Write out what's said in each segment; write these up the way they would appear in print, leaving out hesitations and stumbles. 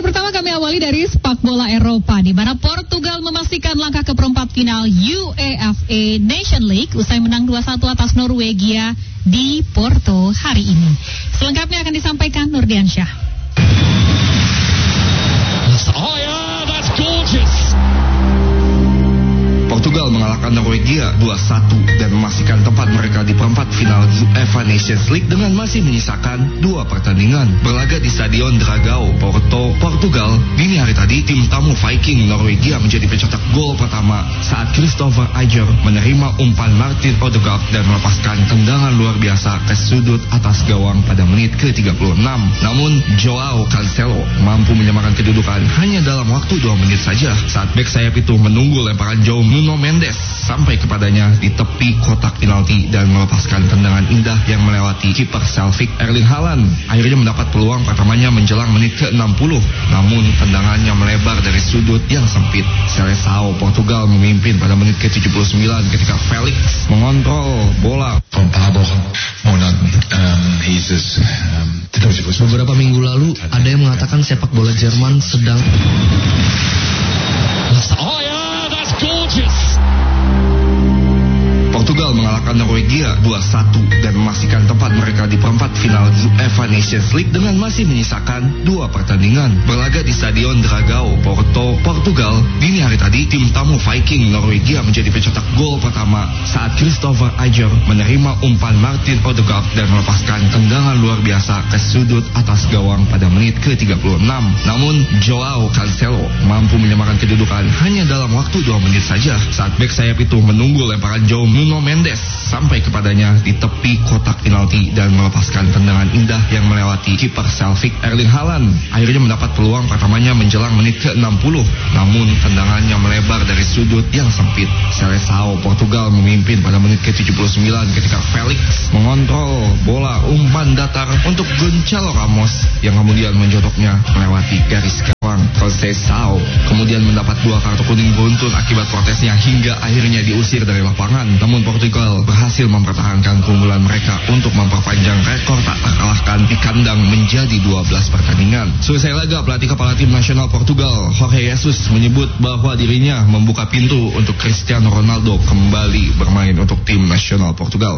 pertama kami awali dari sepak bola Eropa, di mana Portugal memastikan langkah ke perempat final UEFA Nation League usai menang 2-1 atas Norwegia di Porto hari ini. Selengkapnya akan disampaikan Nurdiansyah. Oh yeah, that's gorgeous. Portugal mengalahkan Norwegia 2-1 dan memastikan tempat mereka di perempat final UEFA Nations League dengan masih menyisakan 2 pertandingan. Berlaga di Stadion Dragao, Porto, Portugal, dini hari tadi tim tamu Viking Norwegia menjadi pencetak gol pertama saat Christopher Ajer menerima umpan Martin Odegaard dan melepaskan tendangan luar biasa ke sudut atas gawang pada menit ke-36. Namun Joao Cancelo mampu menyamakan kedudukan hanya dalam waktu 2 menit saja saat bek sayap itu menunggu lemparan jauh Nuno Mendes sampai kepadanya di tepi kotak penalti dan melepaskan tendangan indah yang melewati kiper Celtic Erling Haaland. Akhirnya mendapat peluang pertamanya menjelang menit ke-60, namun tendangannya melebar dari sudut yang sempit. Seleção Portugal memimpin pada menit ke-79 ketika Felix mengontrol bola. Beberapa minggu lalu ada yang mengatakan sepak bola Jerman sedang Oh yeah, that's gorgeous. Portugal mengalahkan Norwegia 2-1 dan memastikan tempat mereka di perempat final UEFA Nations League dengan masih menyisakan 2 pertandingan. Berlaga di Stadion Dragao, Porto, Portugal, dini hari tadi tim tamu Viking Norwegia menjadi pencetak gol pertama saat Christopher Ajer menerima umpan Martin Odegaard dan melepaskan tendangan luar biasa ke sudut atas gawang pada menit ke-36. Namun Joao Cancelo mampu menyamakan kedudukan hanya dalam waktu 2 menit saja saat bek sayap itu menunggu lemparan jauh Nuno Mendes sampai kepadanya di tepi kotak penalti dan melepaskan tendangan indah yang melewati kiper Celtic Erling Haaland. Akhirnya mendapat peluang pertamanya menjelang menit ke-60, namun tendangannya melebar dari sudut yang sempit. Seleção Portugal memimpin pada menit ke-79 ketika Felix mengontrol bola umpan datar untuk Gonçalo Ramos yang kemudian menjodoknya melewati garis gawang. Seleção kemudian mendapat 2 kartu kuning beruntun akibat protesnya hingga akhirnya diusir dari lapangan. Namun Portugal berhasil mempertahankan keunggulan mereka untuk memperpanjang rekor tak terkalahkan di kandang menjadi 12 pertandingan. Selesai laga, pelatih kepala tim nasional Portugal, Jorge Jesus, menyebut bahwa dirinya membuka pintu untuk Cristiano Ronaldo kembali bermain untuk tim nasional Portugal.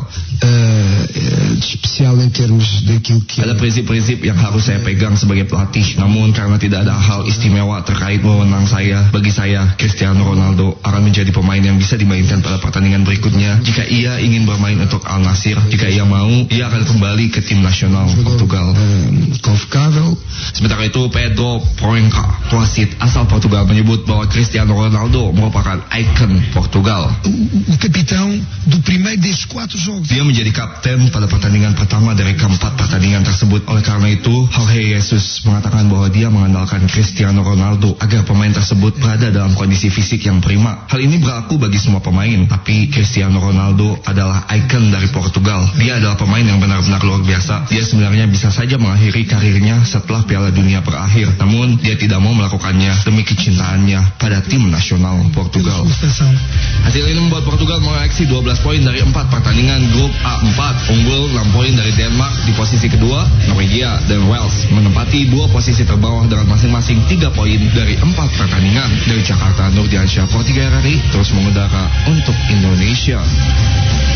Ada prinsip-prinsip yang harus saya pegang sebagai pelatih, namun karena tidak ada hal istimewa terkait wewenang saya, bagi saya Cristiano Ronaldo akan menjadi pemain yang bisa dimainkan pada pertandingan berikutnya. Jika ia ingin bermain untuk Al Nassr, jika ia mau, ia akan kembali ke tim nasional Portugal. Sementara itu, Pedro Porrenca, wasit asal Portugal, menyebut bahwa Cristiano Ronaldo merupakan ikon Portugal. Dia menjadi kapten pada pertandingan pertama dari keempat pertandingan tersebut. Oleh karena itu, Jorge Jesus mengatakan bahwa dia mengandalkan Cristiano Ronaldo agar pemain tersebut berada dalam kondisi fisik yang prima. Hal ini berlaku bagi semua pemain, tapi Cristiano Ronaldo adalah ikon dari Portugal. Dia adalah pemain yang benar-benar luar biasa. Dia sebenarnya bisa saja mengakhiri karirnya setelah Piala Dunia berakhir, namun dia tidak mau melakukannya demi kecintaannya pada tim nasional Portugal. Hasil ini membuat Portugal mengoleksi 12 poin dari 4 pertandingan grup A4, unggul 6 poin dari Denmark di posisi kedua. Norwegia dan Wales menempati 2 posisi terbawah dengan masing-masing 3 poin dari 4 pertandingan. Dari Jakarta, Nurdiansyah, 4 RRI terus mengudara untuk Indonesia.